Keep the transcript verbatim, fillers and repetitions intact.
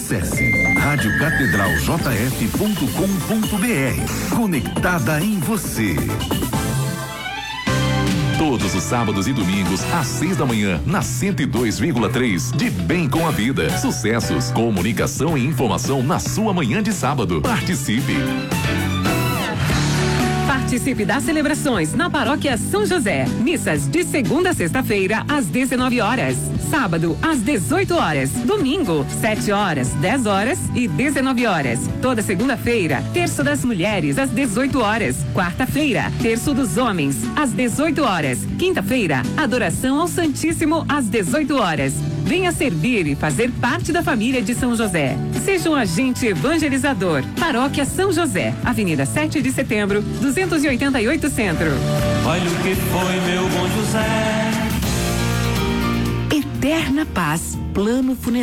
Acesse rádio catedral j f ponto com ponto b r. Conectada em você. Todos os sábados e domingos, às seis da manhã, na cento e dois vírgula três, de Bem com a Vida. Sucessos, comunicação e informação na sua manhã de sábado. Participe! Participe das celebrações na Paróquia São José. Missas de segunda a sexta-feira, às dezenove horas. Sábado, às dezoito horas. Domingo, sete horas, dez horas e dezenove horas. Toda segunda-feira, terço das mulheres, às dezoito horas. Quarta-feira, terço dos homens, às dezoito horas. Quinta-feira, adoração ao Santíssimo, às dezoito horas. Venha servir e fazer parte da família de São José. Seja um agente evangelizador. Paróquia São José, Avenida sete de Setembro, duzentos e oitenta e oito Centro. Olha o que foi, meu bom José. Eterna Paz, Plano Funerário.